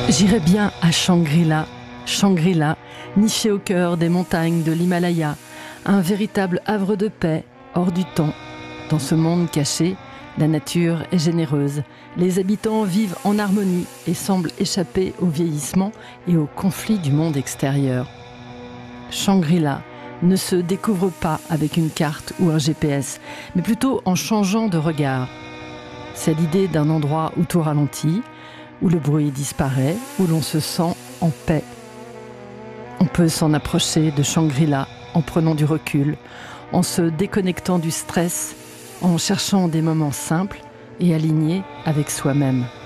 J'irais bien à Shangri-La, Shangri-La, niché au cœur des montagnes de l'Himalaya, un véritable havre de paix, hors du temps. Dans ce monde caché, la nature est généreuse. Les habitants vivent en harmonie et semblent échapper au vieillissement et aux conflits du monde extérieur. Shangri-La ne se découvre pas avec une carte ou un GPS, mais plutôt en changeant de regard. C'est l'idée d'un endroit où tout ralentit, où le bruit disparaît, où l'on se sent en paix. On peut s'en approcher de Shangri-La en prenant du recul, en se déconnectant du stress, en cherchant des moments simples et alignés avec soi-même.